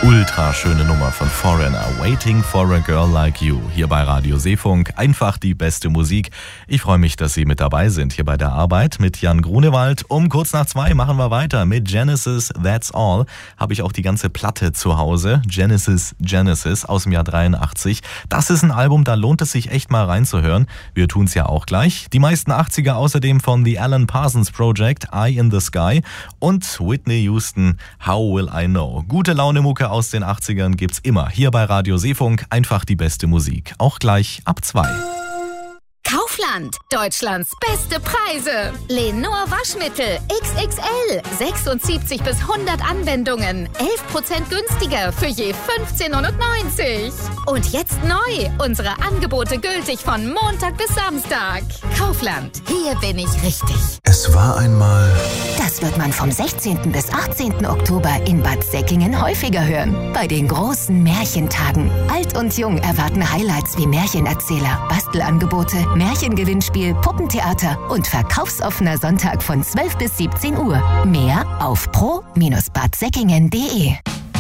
ultra schöne Nummer von Foreigner. Waiting for a Girl Like You. Hier bei Radio Seefunk. Einfach die beste Musik. Ich freue mich, dass Sie mit dabei sind hier bei der Arbeit mit Jan Grunewald. Um kurz nach 2 machen wir weiter mit Genesis, That's All. Habe ich auch die ganze Platte zu Hause. Genesis aus dem Jahr 83. Das ist ein Album, da lohnt es sich echt mal reinzuhören. Wir tun es ja auch gleich. Die meisten 80er außerdem von The Alan Parsons Project, Eye in the Sky. Und Whitney Houston, How Will I Know. Gute Laune Mucke aus den 80ern gibt's immer hier bei Radio Seefunk. Einfach die beste Musik. Auch gleich ab 2. Kaufland, Deutschlands beste Preise. Lenor Waschmittel XXL, 76 bis 100 Anwendungen, 11% günstiger für je 15,90 €. Und jetzt neu, unsere Angebote gültig von Montag bis Samstag. Kaufland, hier bin ich richtig. Es war einmal... Das wird man vom 16. bis 18. Oktober in Bad Säckingen häufiger hören. Bei den großen Märchentagen. Alt und Jung erwarten Highlights wie Märchenerzähler, Bastelangebote, Märchengewinnspiel, Puppentheater und verkaufsoffener Sonntag von 12 bis 17 Uhr. Mehr auf pro-badsäckingen.de.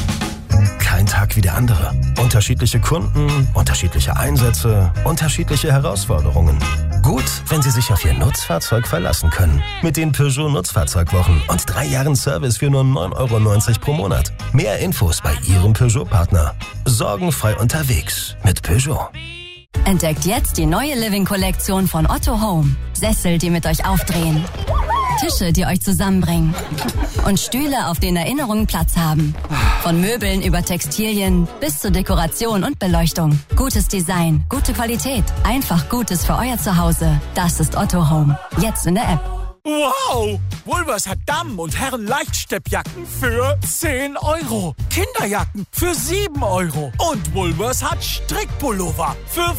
Kein Tag wie der andere. Unterschiedliche Kunden, unterschiedliche Einsätze, unterschiedliche Herausforderungen. Gut, wenn Sie sich auf Ihr Nutzfahrzeug verlassen können. Mit den Peugeot Nutzfahrzeugwochen und 3 Jahren Service für nur 9,90 € pro Monat. Mehr Infos bei Ihrem Peugeot-Partner. Sorgenfrei unterwegs mit Peugeot. Entdeckt jetzt die neue Living-Kollektion von Otto Home. Sessel, die mit euch aufdrehen. Tische, die euch zusammenbringen. Und Stühle, auf denen Erinnerungen Platz haben. Von Möbeln über Textilien bis zur Dekoration und Beleuchtung. Gutes Design, gute Qualität. Einfach Gutes für euer Zuhause. Das ist Otto Home. Jetzt in der App. Wow! Woolworths hat Damen- und Herren-Leichtsteppjacken für 10 €. Kinderjacken für 7 €. Und Woolworths hat Strickpullover für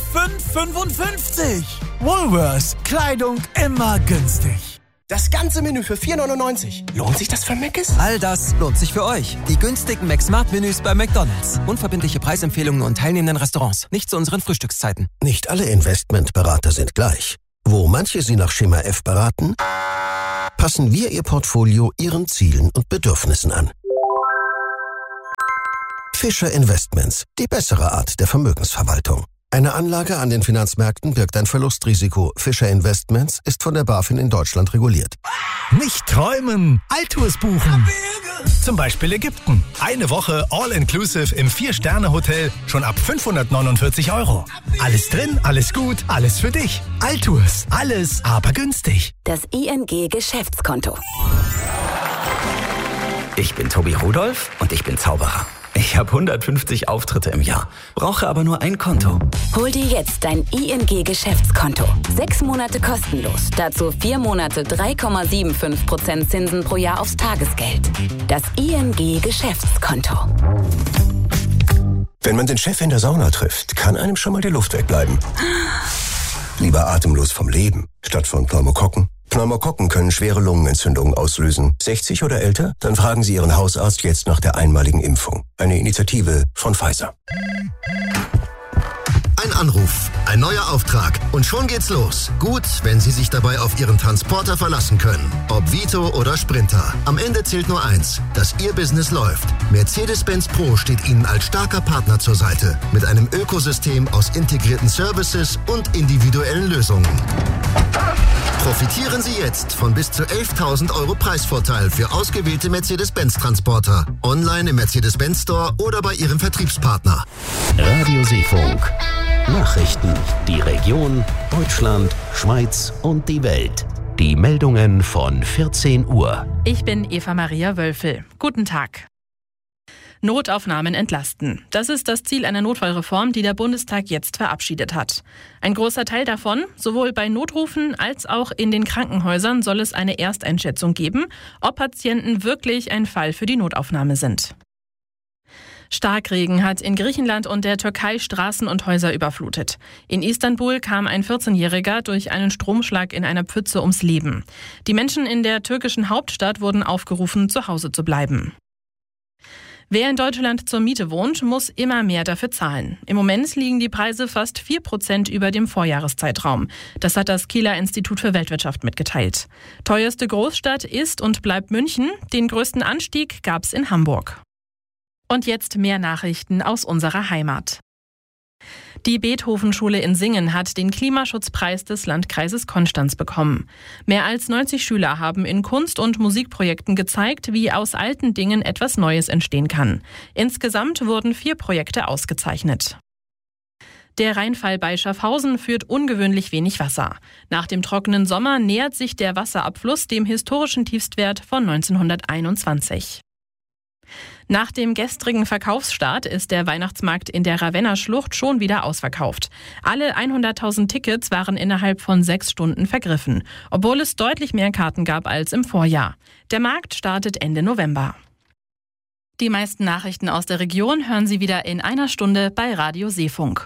5,55 €. Woolworths. Kleidung immer günstig. Das ganze Menü für 4,99 €. Lohnt sich das für Mc's? All das lohnt sich für euch. Die günstigen McSmart-Menüs bei McDonald's. Unverbindliche Preisempfehlungen und teilnehmenden Restaurants. Nicht zu unseren Frühstückszeiten. Nicht alle Investmentberater sind gleich. Wo manche Sie nach Schema F beraten, passen wir Ihr Portfolio Ihren Zielen und Bedürfnissen an. Fischer Investments, die bessere Art der Vermögensverwaltung. Eine Anlage an den Finanzmärkten birgt ein Verlustrisiko. Fischer Investments ist von der BaFin in Deutschland reguliert. Nicht träumen, Alltours buchen. Zum Beispiel Ägypten. Eine Woche All-Inclusive im 4-Sterne-Hotel schon ab 549 €. Alles drin, alles gut, alles für dich. Alltours, alles aber günstig. Das ING Geschäftskonto. Ich bin Tobi Rudolph und ich bin Zauberer. Ich habe 150 Auftritte im Jahr, brauche aber nur ein Konto. Hol dir jetzt dein ING Geschäftskonto. 6 Monate kostenlos. Dazu 4 Monate 3,75% Zinsen pro Jahr aufs Tagesgeld. Das ING Geschäftskonto. Wenn man den Chef in der Sauna trifft, kann einem schon mal die Luft wegbleiben. Lieber atemlos vom Leben, statt von Pneumokokken. Pneumokokken können schwere Lungenentzündungen auslösen. 60 oder älter? Dann fragen Sie Ihren Hausarzt jetzt nach der einmaligen Impfung. Eine Initiative von Pfizer. Ein Anruf, ein neuer Auftrag und schon geht's los. Gut, wenn Sie sich dabei auf Ihren Transporter verlassen können. Ob Vito oder Sprinter. Am Ende zählt nur eins, dass Ihr Business läuft. Mercedes-Benz Pro steht Ihnen als starker Partner zur Seite. Mit einem Ökosystem aus integrierten Services und individuellen Lösungen. Profitieren Sie jetzt von bis zu 11.000 € Preisvorteil für ausgewählte Mercedes-Benz-Transporter. Online im Mercedes-Benz Store oder bei Ihrem Vertriebspartner. Radio Seefunk. Nachrichten, die Region, Deutschland, Schweiz und die Welt. Die Meldungen von 14 Uhr. Ich bin Eva Maria Wölfel. Guten Tag. Notaufnahmen entlasten. Das ist das Ziel einer Notfallreform, die der Bundestag jetzt verabschiedet hat. Ein großer Teil davon, sowohl bei Notrufen als auch in den Krankenhäusern, soll es eine Ersteinschätzung geben, ob Patienten wirklich ein Fall für die Notaufnahme sind. Starkregen hat in Griechenland und der Türkei Straßen und Häuser überflutet. In Istanbul kam ein 14-Jähriger durch einen Stromschlag in einer Pfütze ums Leben. Die Menschen in der türkischen Hauptstadt wurden aufgerufen, zu Hause zu bleiben. Wer in Deutschland zur Miete wohnt, muss immer mehr dafür zahlen. Im Moment liegen die Preise fast 4% über dem Vorjahreszeitraum. Das hat das Kieler Institut für Weltwirtschaft mitgeteilt. Teuerste Großstadt ist und bleibt München. Den größten Anstieg gab's in Hamburg. Und jetzt mehr Nachrichten aus unserer Heimat. Die Beethoven-Schule in Singen hat den Klimaschutzpreis des Landkreises Konstanz bekommen. Mehr als 90 Schüler haben in Kunst- und Musikprojekten gezeigt, wie aus alten Dingen etwas Neues entstehen kann. Insgesamt wurden 4 Projekte ausgezeichnet. Der Rheinfall bei Schaffhausen führt ungewöhnlich wenig Wasser. Nach dem trockenen Sommer nähert sich der Wasserabfluss dem historischen Tiefstwert von 1921. Nach dem gestrigen Verkaufsstart ist der Weihnachtsmarkt in der Ravenna-Schlucht schon wieder ausverkauft. Alle 100.000 Tickets waren innerhalb von 6 Stunden vergriffen, obwohl es deutlich mehr Karten gab als im Vorjahr. Der Markt startet Ende November. Die meisten Nachrichten aus der Region hören Sie wieder in einer Stunde bei Radio Seefunk.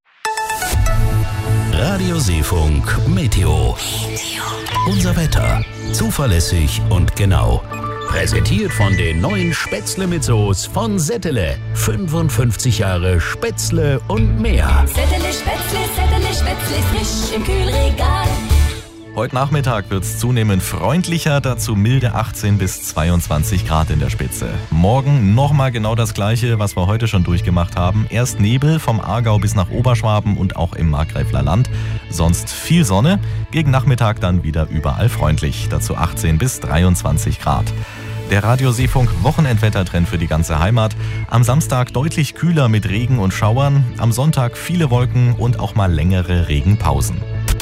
Radio Seefunk Meteo. Unser Wetter. Zuverlässig und genau. Präsentiert von den neuen Spätzle mit Soße von Settele. 55 Jahre Spätzle und mehr. Settele Spätzle, frisch im Kühlregal. Heute Nachmittag wird es zunehmend freundlicher, dazu milde 18 bis 22 Grad in der Spitze. Morgen nochmal genau das Gleiche, was wir heute schon durchgemacht haben. Erst Nebel vom Aargau bis nach Oberschwaben und auch im Markgräfler Land. Sonst viel Sonne, gegen Nachmittag dann wieder überall freundlich, dazu 18 bis 23 Grad. Der Radio Seefunk Wochenendwettertrend für die ganze Heimat. Am Samstag deutlich kühler mit Regen und Schauern, am Sonntag viele Wolken und auch mal längere Regenpausen.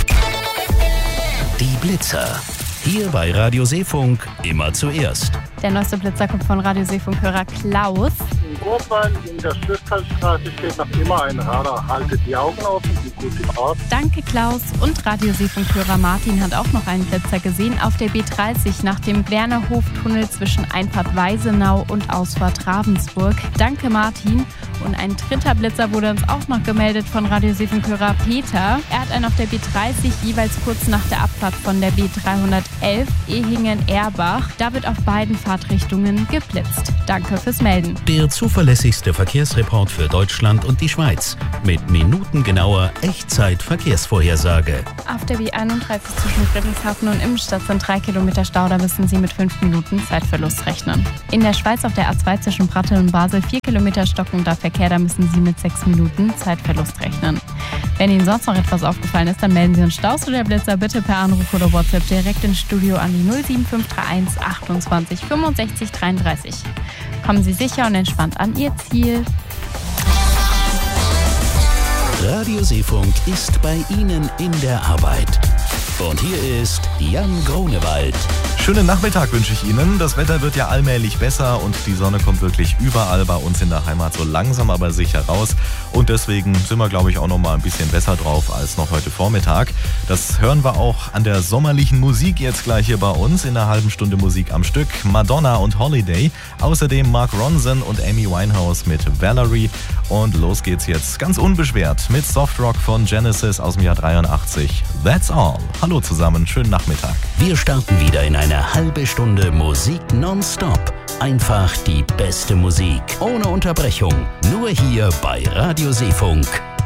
Die Blitzer. Hier bei Radio Seefunk immer zuerst. Der neueste Blitzer kommt von Radio Seefunk-Hörer Klaus. In Urban in der Schlüsselstraße steht noch immer ein Radar. Haltet die Augen offen, die gute Fahrt. Danke Klaus. Und Radio Seefunk-Hörer Martin hat auch noch einen Blitzer gesehen auf der B30 nach dem Gwernerhof-Tunnel zwischen Einfahrt Weisenau und Ausfahrt Ravensburg. Danke Martin. Und ein dritter Blitzer wurde uns auch noch gemeldet von Radio Seefunk-Hörer Peter. Er hat einen auf der B30 jeweils kurz nach der Abfahrt von der B311 Ehingen-Erbach. Da wird auf beiden Fahrtrichtungen geblitzt. Danke fürs Melden. Der zuverlässigste Verkehrsreport für Deutschland und die Schweiz. Mit minutengenauer Echtzeit-Verkehrsvorhersage. Auf der B31 zwischen Friedrichshafen und Immenstadt sind 3 Kilometer Stau. Da müssen Sie mit 5 Minuten Zeitverlust rechnen. In der Schweiz auf der A2 zwischen Pratteln und Basel 4 Kilometer stockender Verkehr. Da müssen Sie mit 6 Minuten Zeitverlust rechnen. Wenn Ihnen sonst noch etwas aufgefallen ist, dann melden Sie uns Staus oder Blitzer bitte per Anruf oder WhatsApp direkt ins Studio an die 07531 28 65 33. Kommen Sie sicher und entspannt an Ihr Ziel. Radio Seefunk ist bei Ihnen in der Arbeit. Und hier ist Jan Grunewald. Schönen Nachmittag wünsche ich Ihnen. Das Wetter wird ja allmählich besser und die Sonne kommt wirklich überall bei uns in der Heimat so langsam aber sicher raus. Und deswegen sind wir, glaube ich, auch noch mal ein bisschen besser drauf als noch heute Vormittag. Das hören wir auch an der sommerlichen Musik jetzt gleich hier bei uns in einer halben Stunde Musik am Stück. Madonna und Holiday. Außerdem Mark Ronson und Amy Winehouse mit Valerie. Und los geht's jetzt ganz unbeschwert mit Softrock von Genesis aus dem Jahr 83. That's all. Hallo zusammen, schönen Nachmittag. Wir starten wieder in eine halbe Stunde Musik nonstop. Einfach die beste Musik, ohne Unterbrechung. Nur hier bei Radio Seefunk.